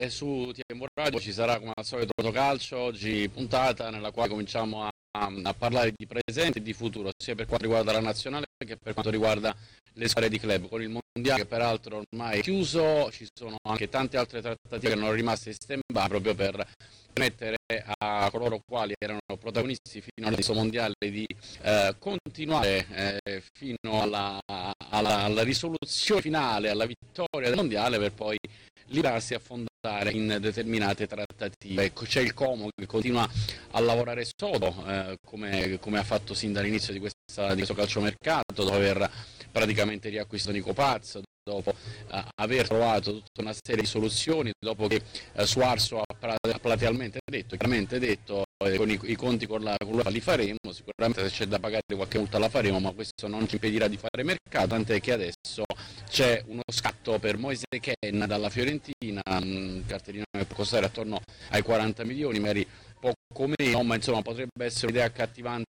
su TM Radio ci sarà come al solito Totocalcio, oggi puntata nella quale cominciamo a parlare di presente e di futuro, sia per quanto riguarda la nazionale che per quanto riguarda le squadre di club. Con il mondiale che peraltro ormai è chiuso, ci sono anche tante altre trattative che erano rimaste in stand-by proprio per permettere a coloro quali erano protagonisti fino all'inizio mondiale di continuare fino alla risoluzione finale, alla vittoria del mondiale, per poi liberarsi e affondare in determinate trattative. Ecco, c'è il Como che continua a lavorare sodo, come ha fatto sin dall'inizio di questo calciomercato, dopo aver praticamente riacquistato Nico Paz, dopo aver trovato tutta una serie di soluzioni, dopo che Suarso ha platealmente detto, chiaramente detto, con i conti con l'Uefa li faremo, sicuramente se c'è da pagare qualche multa la faremo, ma questo non ci impedirà di fare mercato, tant'è che adesso c'è uno scatto per Moise Kean dalla Fiorentina, cartellino che può costare attorno ai 40 milioni, magari poco meno, ma insomma potrebbe essere un'idea accattivante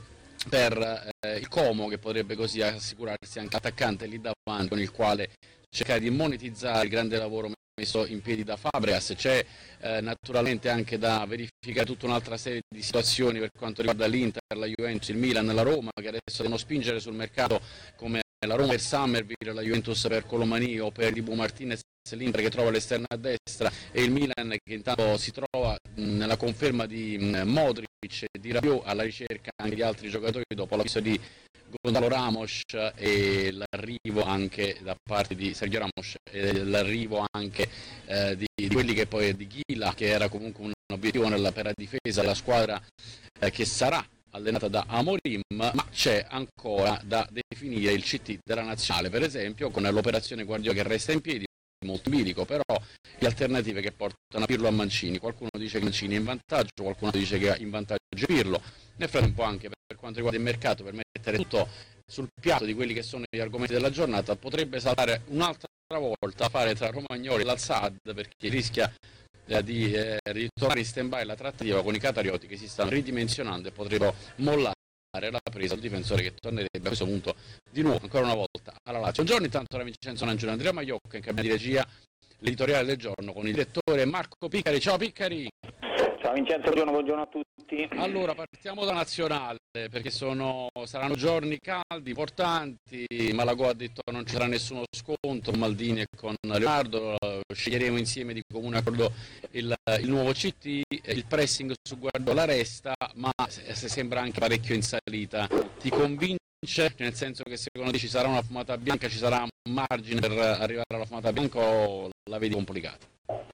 per il Como, che potrebbe così assicurarsi anche l'attaccante lì davanti, con il quale cercare di monetizzare il grande lavoro messo in piedi da Fabregas. C'è naturalmente anche da verificare tutta un'altra serie di situazioni per quanto riguarda l'Inter, la Juventus, il Milan, la Roma, che adesso devono spingere sul mercato, come la Roma per Summerville, la Juventus per Colomani o per Dibu Martinez, l'Inter che trova l'esterno a destra e il Milan che intanto si trova nella conferma di Modric e di Rabiot, alla ricerca anche di altri giocatori dopo l'acquisto di Gonzalo Ramos e l'arrivo anche da parte di Sergio Ramos e l'arrivo anche di quelli che poi è di Ghila, che era comunque un obiettivo per la difesa della squadra che sarà allenata da Amorim, ma c'è ancora da definire il CT della nazionale, per esempio con l'operazione Guardiola che resta in piedi, molto bilico, però le alternative che portano a Pirlo a Mancini. Qualcuno dice che Mancini è in vantaggio, qualcuno dice che in vantaggio è Pirlo. Nel frattempo, anche per quanto riguarda il mercato, per mettere tutto sul piatto di quelli che sono gli argomenti della giornata, potrebbe saltare un'altra volta a fare tra Romagnoli e l'Al-Sadd, perché rischia di tornare in stand-by la trattativa con i catarioti che si stanno ridimensionando e potrebbero mollare la presa del difensore, che tornerebbe a questo punto di nuovo ancora una volta alla Lazio. Buongiorno intanto da Vincenzo Nangione, Andrea Maiocca in cabina di regia, l'editoriale del giorno con il direttore Marco Piccari. Ciao Piccari. Ciao Vincenzo, buongiorno a tutti. Allora partiamo da nazionale, perché saranno giorni caldi, importanti. Malagò ha detto non ci sarà nessuno scontro con Maldini e con Leonardo, sceglieremo insieme di comune accordo il nuovo CT, il pressing su Guardiola resta, ma se sembra anche parecchio in salita. Ti convince? Nel senso che secondo te ci sarà una fumata bianca, ci sarà un margine per arrivare alla fumata bianca, o la vedi complicata?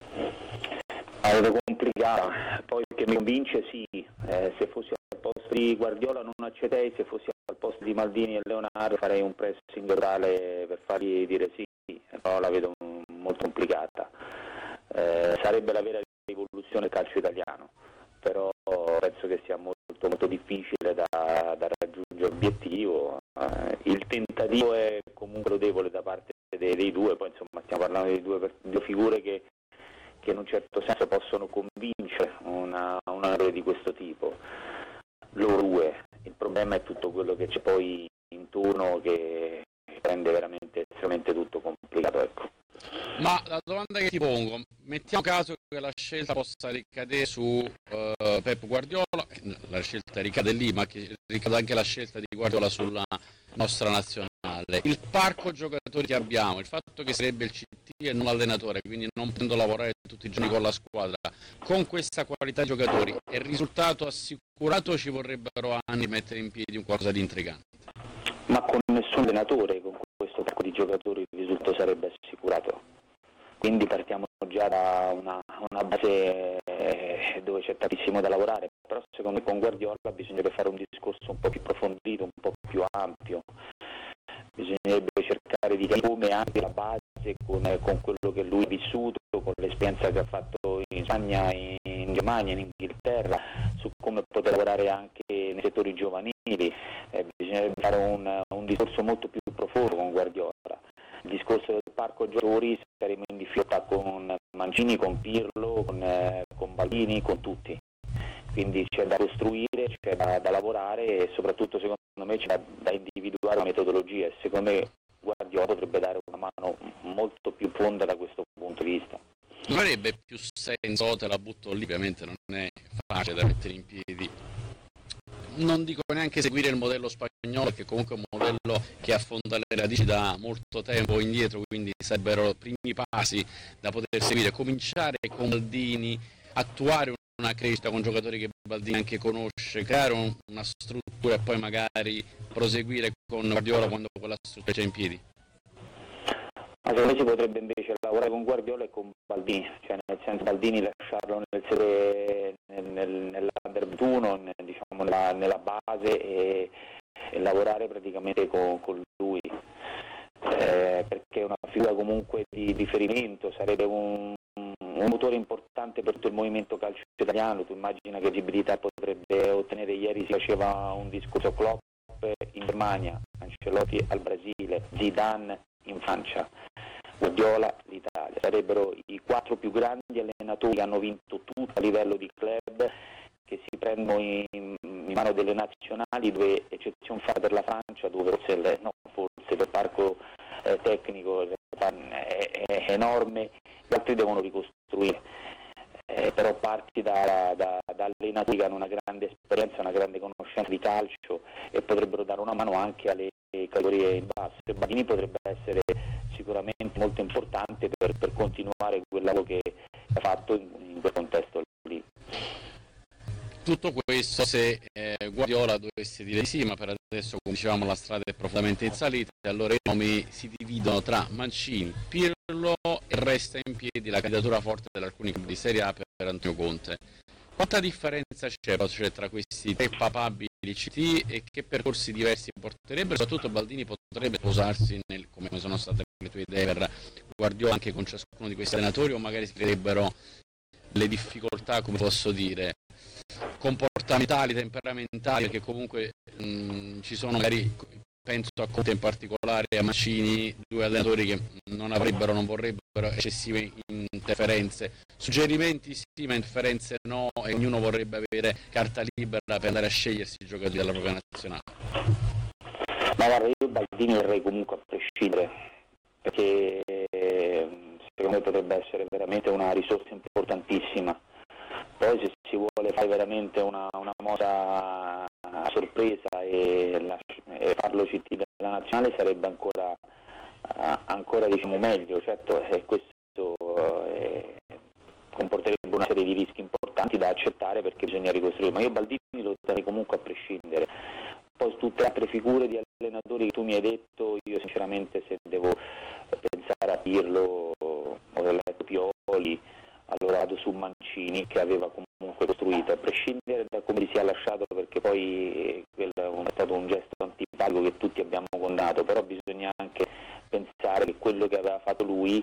La vedo complicata, poi che mi convince sì, se fossi al posto di Guardiola non accetterei, se fossi al posto di Maldini e Leonardo farei un pressing totale per fargli dire sì, però la vedo molto complicata. Sarebbe la vera rivoluzione del calcio italiano, però penso che sia molto difficile da raggiungere l'obiettivo. Il tentativo è comunque lodevole da parte dei due, poi insomma stiamo parlando di due figure che in un certo senso possono convincere una errore di questo tipo. Loro due, il problema è tutto quello che c'è poi intorno che rende veramente estremamente tutto complicato, ecco. Ma la domanda che ti pongo, mettiamo caso che la scelta possa ricadere su Pep Guardiola, la scelta ricade lì, ma che ricade anche la scelta di Guardiola sulla nostra nazionale. Il parco giocatori che abbiamo, il fatto che sarebbe il CT e non l'allenatore, quindi non potendo lavorare tutti i giorni con la squadra, con questa qualità di giocatori, è il risultato assicurato o ci vorrebbero anni di mettere in piedi un qualcosa di intrigante? Ma con nessun allenatore, con questo parco di giocatori, il risultato sarebbe assicurato. Quindi partiamo già da una base dove c'è tantissimo da lavorare, però secondo me con Guardiola bisognerebbe fare un discorso un po' più approfondito, un po' più ampio. Bisognerebbe cercare di capire come anche la base con quello che lui ha vissuto, con l'esperienza che ha fatto in Spagna, in Germania, in Inghilterra, su come poter lavorare anche nei settori giovanili. Bisognerebbe fare un discorso molto più profondo con Guardiola. Il discorso del parco giocatori saremo in difficoltà con Mancini, con Pirlo, con Baldini, con tutti. Quindi c'è da costruire, c'è da lavorare e soprattutto secondo me c'è da individuare una metodologia, e secondo me Guardiola potrebbe dare una mano molto più fonda da questo punto di vista. Non avrebbe più senso, te la butto lì, ovviamente non è facile da mettere in piedi. Non dico neanche seguire il modello spagnolo, perché comunque è un modello che affonda le radici da molto tempo indietro, quindi sarebbero primi passi da poter seguire. Cominciare con Baldini, attuare una crescita con giocatori che Baldini anche conosce, creare una struttura e poi magari proseguire con Guardiola quando quella struttura c'è in piedi. Ma secondo me si potrebbe invece lavorare con Guardiola e con Baldini, cioè nel senso Baldini lasciarlo nell'Under 21, diciamo nella base e lavorare praticamente con lui, perché è una figura comunque di riferimento, sarebbe un motore importante per tutto il movimento calcio italiano. Tu immagina che visibilità potrebbe ottenere. Ieri si faceva un discorso Klopp in Germania, Ancelotti al Brasile, Zidane in Francia, Guardiola l'Italia. Sarebbero i 4 più grandi allenatori che hanno vinto tutto a livello di club, che si prendono in mano delle nazionali, dove eccezione fa per la Francia, dove forse per parco tecnico è enorme, gli altri devono ricostruire. Però parti da allenatori che hanno una grande esperienza, una grande conoscenza di calcio e potrebbero dare una mano anche alle categorie in basso. Baldini potrebbe essere sicuramente molto importante per continuare quel lavoro che ha fatto in quel contesto lì. Tutto questo se Guardiola dovesse dire di sì, ma per adesso, come dicevamo, la strada è profondamente in salita, e allora i nomi si dividono tra Mancini, Pirlo e resta in piedi la candidatura forte di alcuni club di Serie A per Antonio Conte. Quanta differenza c'è tra questi 3 papabili CT e che percorsi diversi porterebbero? Soprattutto Baldini potrebbe posarsi come sono state le tue idee per Guardiola anche con ciascuno di questi allenatori, o magari si creerebbero le difficoltà, come posso dire, comportamentali, temperamentali, perché comunque ci sono magari, penso a Conte in particolare e a Mancini, 2 allenatori che non vorrebbero eccessive interferenze. Suggerimenti sì, ma interferenze no, e ognuno vorrebbe avere carta libera per andare a scegliersi i giocatori della propria nazionale. Ma guarda, io Baldini vorrei comunque a prescindere, perché secondo me potrebbe essere veramente una risorsa importantissima. Poi se si vuole fare veramente una mossa a sorpresa e farlo CT della nazionale sarebbe ancora diciamo meglio. Certo, questo comporterebbe una serie di rischi importanti da accettare, perché bisogna ricostruire, ma io Baldini lo darei comunque a prescindere. Poi tutte le altre figure di allenatori che tu mi hai detto, io sinceramente se devo pensare a Pirlo, ho letto Pioli, allora vado su Mancini, che aveva comunque costruito, a prescindere da come si sia lasciato, perché poi quello è stato un gesto antipatico che tutti abbiamo condannato, però bisogna anche pensare che quello che aveva fatto lui,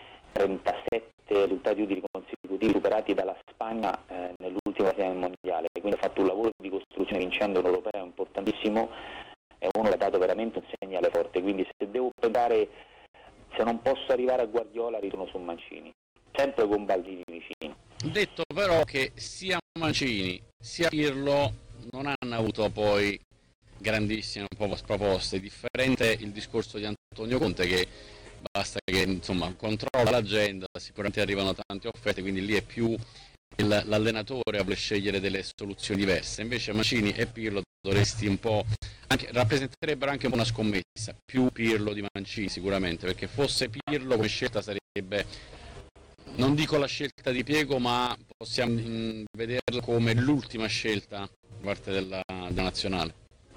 37 risultati utili consecutivi superati dalla Spagna nell'ultima finale mondiale, quindi ha fatto un lavoro di costruzione vincendo un europeo importantissimo, e uno che ha dato veramente un segnale forte. Quindi se devo pensare, se non posso arrivare a Guardiola, ritorno su Mancini, sempre con Baldini vicino. Detto però che sia Mancini sia Pirlo non hanno avuto poi grandissime proposte. Differente il discorso di Antonio Conte, che basta che insomma controlla l'agenda, sicuramente arrivano tante offerte, quindi lì è più l'allenatore a voler scegliere delle soluzioni diverse. Invece Mancini e Pirlo dovresti un po' rappresenterebbero anche una scommessa, più Pirlo di Mancini sicuramente, perché fosse Pirlo come scelta sarebbe, non dico la scelta di piego, ma possiamo vederla come l'ultima scelta da parte della nazionale.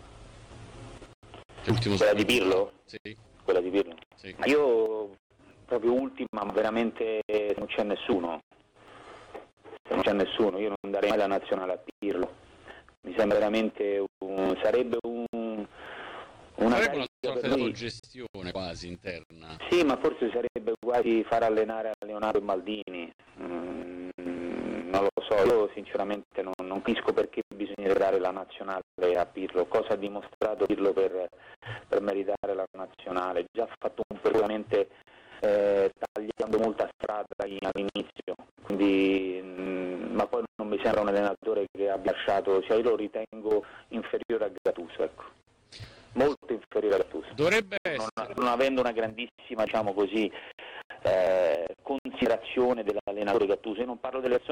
Quella di Pirlo? Sì. Quella di Pirlo? Sì. Ma io proprio ultima, ma veramente non c'è nessuno. Se non c'è nessuno, io non darei mai la nazionale a Pirlo. Mi sembra veramente sarebbe una sorta di gestione quasi interna. Sì, ma forse sarebbe quasi far allenare a Leonardo e Maldini. Non lo so, io sinceramente non capisco perché bisogna dare la nazionale a Pirlo. Cosa ha dimostrato Pirlo per meritare la nazionale? Già ha fatto un veramente tagliando molta strada all'inizio, quindi, ma poi non mi sembra un allenatore che abbia lasciato, cioè io lo ritengo inferiore a Gattuso, ecco. Molto inferiore a Gattuso. Dovrebbe essere. Non avendo una grandissima, diciamo così, considerazione dell'allenatore Gattuso. Io non parlo delle persone